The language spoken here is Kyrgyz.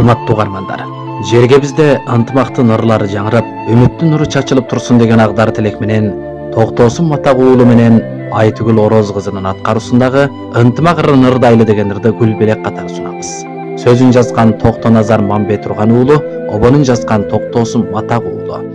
Урматтуу угармандар, жерге бизде ынтымактын ырлары жаңырап, үмүттүн нуру чачылып турсун деген агдары тилек менен Токтосун Матак уулу менен Айтүгүл Ороз кызынын аткаруусундагы Ынтымак ырын ырдайлы деген ырды Гүлбелек катары сунабыз. Сөзүн жазган Токтоназар Мамбет Турган уулу, обонун жазган Токтосун Матак уулу.